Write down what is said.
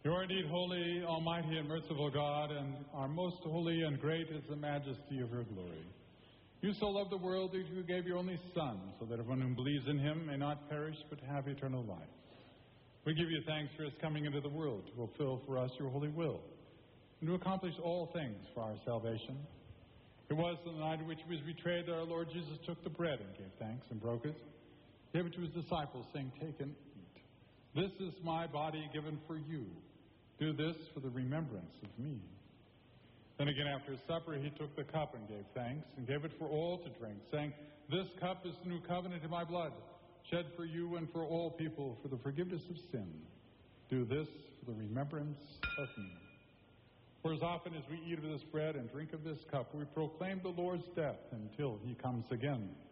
You are indeed holy, almighty, and merciful God, and are most holy and great is the majesty of your glory. You so loved the world that you gave your only Son, so that everyone who believes in him may not perish but have eternal life. We give you thanks for his coming into the world to fulfill for us your holy will, and to accomplish all things for our salvation. It was on the night in which he was betrayed that our Lord Jesus took the bread and gave thanks and broke it, gave it to his disciples, saying, "Take and eat. This is my body given for you. Do this for the remembrance of me." Then again after supper he took the cup and gave thanks, and gave it for all to drink, saying, "This cup is the new covenant in my blood, shed for you and for all people for the forgiveness of sin. Do this for the remembrance of me." For as often as we eat of this bread and drink of this cup, we proclaim the Lord's death until he comes again.